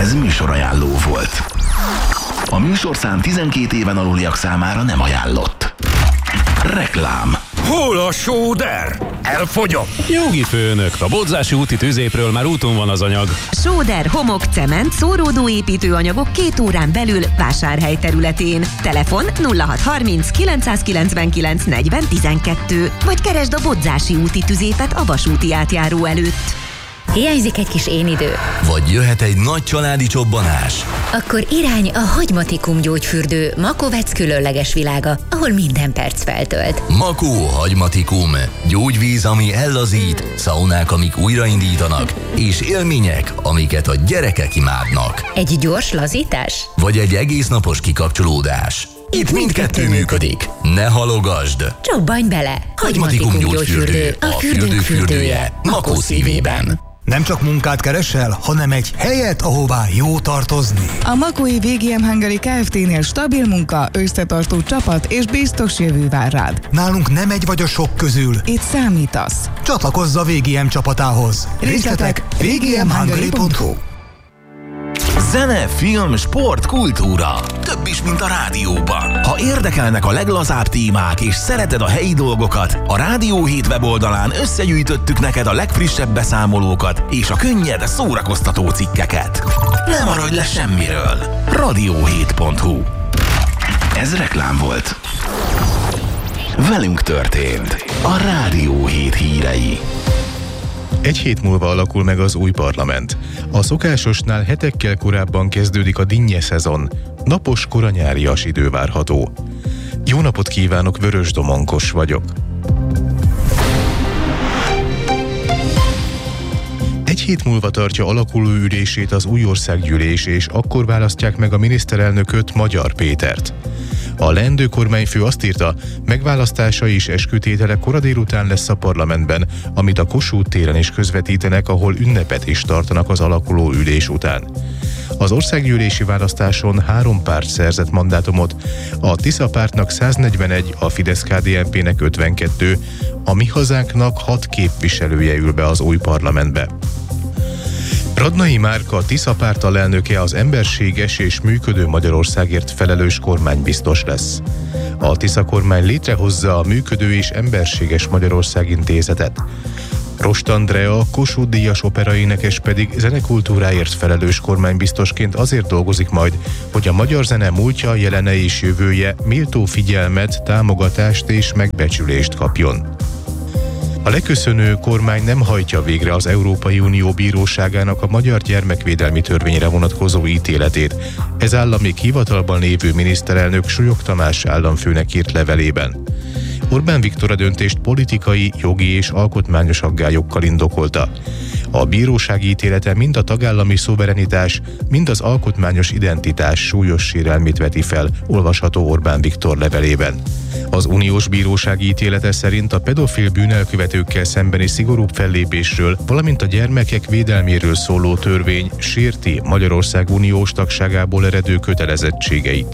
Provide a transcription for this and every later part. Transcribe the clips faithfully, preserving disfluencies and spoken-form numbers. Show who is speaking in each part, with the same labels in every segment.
Speaker 1: Ez műsorajánló volt. A műsorszám tizenkét éven aluliak számára nem ajánlott. Reklám.
Speaker 2: Hol a sóder? Elfogyott.
Speaker 3: Jogi főnök, a Bodzási úti tüzépről már úton van az anyag.
Speaker 4: Sóder, homok, cement, szóródó építőanyagok két órán belül Vásárhely területén. Telefon nulla hat harminc kilencszázkilencvenkilenc negyven tizenkettő, vagy keresd a Bodzási úti tüzépet a vasúti átjáró előtt.
Speaker 5: Hiányzik egy kis énidő?
Speaker 6: Vagy jöhet egy nagy családi csobbanás?
Speaker 5: Akkor irány a Hagymatikum gyógyfürdő, Makovec különleges világa, ahol minden perc feltölt.
Speaker 6: Makó Hagymatikum. Gyógyvíz, ami ellazít, szaunák, amik újraindítanak, és élmények, amiket a gyerekek imádnak.
Speaker 5: Egy gyors lazítás?
Speaker 6: Vagy egy egész napos kikapcsolódás. Itt mindkettő működik. Ne halogasd!
Speaker 5: Csobbanj bele!
Speaker 6: Hagymatikum gyógyfürdő, a fürdők fürdője, Makó szívében.
Speaker 7: Nem csak munkát keresel, hanem egy helyet, ahová jó tartozni.
Speaker 8: A Makói vé gé em Hungary Kft-nél stabil munka, összetartó csapat és biztos jövő vár rád.
Speaker 7: Nálunk nem egy vagy a sok közül.
Speaker 8: Itt számítasz.
Speaker 7: Csatlakozz a vé gé em csapatához. Részletek vé gé em hungary pont hu.
Speaker 1: Zene, film, sport, kultúra. Több is, mint a rádióban. Ha érdekelnek a leglazább témák és szereted a helyi dolgokat, a Rádió hét weboldalán összegyűjtöttük neked a legfrissebb beszámolókat és a könnyed, szórakoztató cikkeket. Ne maradj le semmiről. rádió hét pont hu. Ez reklám volt. Velünk történt a Rádió hét hírei.
Speaker 9: Egy hét múlva alakul meg az új parlament. A szokásosnál hetekkel korábban kezdődik a dinnye szezon. Napos, koranyárias idő várható. Jó napot kívánok, Vörös Domonkos vagyok. Egy hét múlva tartja alakuló ülését az új országgyűlés, és akkor választják meg a miniszterelnököt, Magyar Pétert. A leendő kormányfő azt írta, megválasztása és eskütétele kora délután lesz a parlamentben, amit a Kossuth téren is közvetítenek, ahol ünnepet is tartanak az alakuló ülés után. Az országgyűlési választáson három párt szerzett mandátumot, a Tisza pártnak száznegyvenegy, a Fidesz-ká dé en pének ötvenkettő, a Mi Hazánknak hat képviselője ül be az új parlamentbe. Radnai Márka, Tisza párt alelnöke, az emberséges és működő Magyarországért felelős kormánybiztos lesz. A Tisza kormány létrehozza a Működő és Emberséges Magyarország Intézetet. Rost Andrea, Kossuth díjas operaénekes pedig zenekultúráért felelős kormánybiztosként azért dolgozik majd, hogy a magyar zene múltja, jelene és jövője méltó figyelmet, támogatást és megbecsülést kapjon. A leköszönő kormány nem hajtja végre az Európai Unió Bíróságának a magyar gyermekvédelmi törvényre vonatkozó ítéletét. Ez áll a még hivatalban lévő miniszterelnök Súlyog Tamás államfőnek írt levelében. Orbán Viktor a döntést politikai, jogi és alkotmányos aggályokkal indokolta. A bíróság ítélete mind a tagállami szuverenitás, mind az alkotmányos identitás súlyos sérelmét veti fel, olvasható Orbán Viktor levelében. Az uniós bíróság ítélete szerint a pedofil bűnelkövetőkkel szembeni szigorúbb fellépésről, valamint a gyermekek védelméről szóló törvény sérti Magyarország uniós tagságából eredő kötelezettségeit.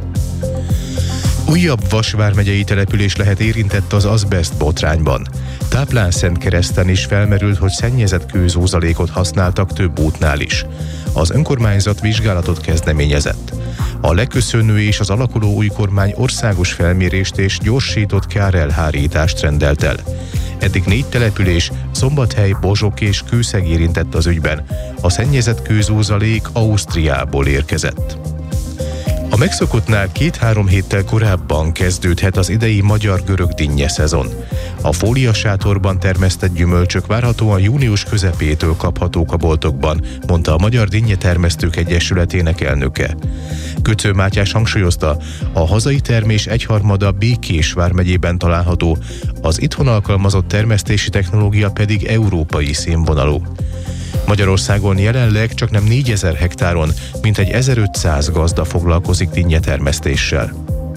Speaker 9: Újabb Vas vármegyei település lehet érintett az azbeszt botrányban. Táplánszentkereszten is felmerült, hogy szennyezett kőzózalékot használtak több útnál is. Az önkormányzat vizsgálatot kezdeményezett. A leköszönő és az alakuló új kormány országos felmérést és gyorsított kárelhárítást rendelt el. Eddig négy település, Szombathely, Bozsok és Kőszeg érintett az ügyben. A szennyezett kőzózalék Ausztriából érkezett. A megszokottnál két-három héttel korábban kezdődhet az idei magyar-görög dinnye szezon. A fóliasátorban termesztett gyümölcsök várhatóan június közepétől kaphatók a boltokban, mondta a Magyar Dinnye Termesztők Egyesületének elnöke. Kötő Mátyás hangsúlyozta, a hazai termés egyharmada Békés vármegyében található, az itthon alkalmazott termesztési technológia pedig európai színvonalú. Magyarországon jelenleg csaknem négyezer hektáron, mintegy ezerötszáz gazda foglalkozik dinnyetermesztéssel.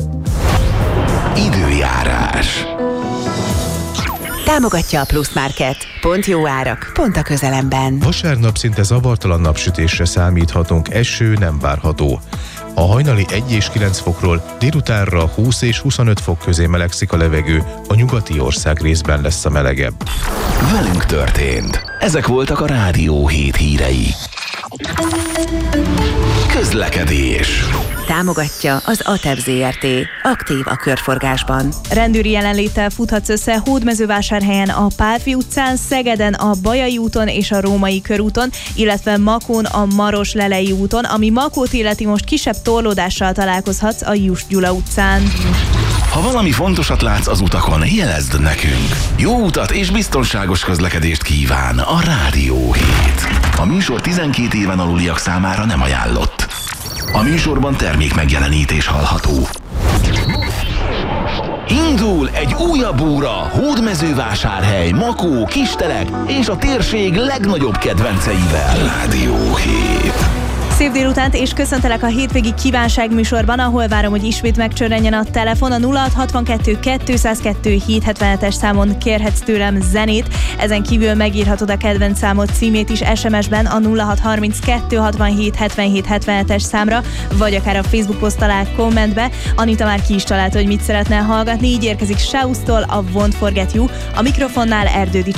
Speaker 1: Időjárás.
Speaker 4: Támogatja a Plusz Market. Pont jó árak, pont a közelemben.
Speaker 9: Vasárnap szinte zavartalan napsütésre számíthatunk, eső nem várható. A hajnali egy és kilenc fokról délutánra húsz és huszonöt fok közé melegszik a levegő, a nyugati ország részben lesz a melegebb.
Speaker 1: Velünk történt. Ezek voltak a Rádió hét hírei. Közlekedés.
Speaker 10: Támogatja az ATEV zé er té. Aktív a körforgásban.
Speaker 11: Rendőri jelenléttel futhatsz össze Hódmezővásárhelyen a Pálffy utcán, Szegeden a Bajai úton és a Római körúton, illetve Makón a Maros-Lelei úton, ami Makót illeti, most kisebb torlódással találkozhatsz a Juss Gyula utcán.
Speaker 1: Ha valami fontosat látsz az utakon, jelezd nekünk. Jó utat és biztonságos közlekedést kíván a Rádió hét. A műsor tizenkét éven aluliak számára nem ajánlott. A műsorban termék megjelenítés hallható. Indul egy újabb óra Hódmezővásárhely, Makó, Kistelek és a térség legnagyobb kedvenceivel. Rádió hét.
Speaker 11: Szép délutánt, és köszöntelek a hétvégi kívánság műsorban, ahol várom, hogy ismét megcsörrenjen a telefon. A nulla hat hatvankettő kétszázkettő hétszázhetvenhetes számon kérhetsz tőlem zenét, ezen kívül megírhatod a kedvenc számod címét is es em es-ben a nulla hat harminckettő hatvanhét hetvenhét hetvenhetes számra, vagy akár a Facebook poszt alá kommentbe. Anita már ki is találta, hogy mit szeretne hallgatni, így érkezik Shouse-tól a Won't Forget You, a mikrofonnál Erdődi